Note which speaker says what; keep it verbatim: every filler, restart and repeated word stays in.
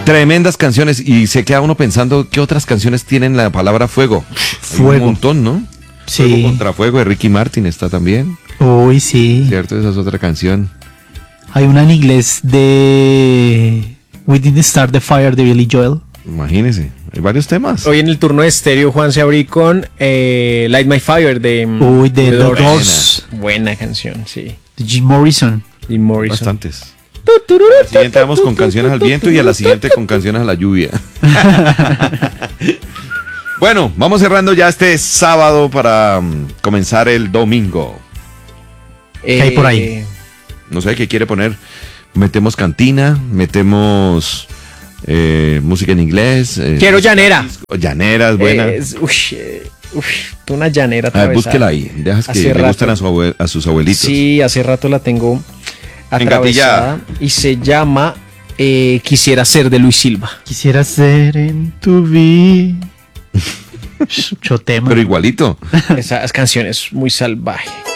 Speaker 1: Tremendas canciones y se queda uno pensando qué otras canciones tienen la palabra fuego.
Speaker 2: Fuego.
Speaker 1: Hay un montón, ¿no?
Speaker 2: Sí.
Speaker 1: Fuego contra fuego de Ricky Martin está también.
Speaker 2: Uy, sí.
Speaker 1: Cierto, esa es otra canción.
Speaker 2: Hay una en inglés de We Didn't Start the Fire de Billy Joel.
Speaker 1: Imagínese, hay varios temas.
Speaker 3: Hoy en el turno de estéreo, Juan se abrí con eh, Light My Fire de,
Speaker 2: Uy, de
Speaker 3: The
Speaker 2: The
Speaker 3: Doors.
Speaker 2: Doors.
Speaker 3: Buena canción, sí.
Speaker 2: De Jim Morrison.
Speaker 3: Jim Morrison.
Speaker 1: Bastantes. A la siguiente vamos con canciones al viento y a la siguiente con canciones a la lluvia. Bueno, vamos cerrando ya este sábado para um, comenzar el domingo.
Speaker 2: ¿Qué hay por ahí?
Speaker 1: No sé qué quiere poner. Metemos cantina, metemos eh, música en inglés. Eh,
Speaker 3: Quiero llanera.
Speaker 1: disco, llanera es buena.
Speaker 3: Eh, es- uy, eh, uy, una llanera
Speaker 1: A ver,
Speaker 3: atravesada.
Speaker 1: búsquela ahí. Dejas que
Speaker 3: Hace
Speaker 1: le
Speaker 3: rato.
Speaker 1: gusten a, su abue- a sus abuelitos.
Speaker 3: Sí, hace rato la tengo atravesada. Y se llama eh, Quisiera ser de Luis Silva.
Speaker 2: Quisiera ser en tu vida. Mucho tema.
Speaker 1: Pero igualito.
Speaker 3: Esa canción es muy salvaje.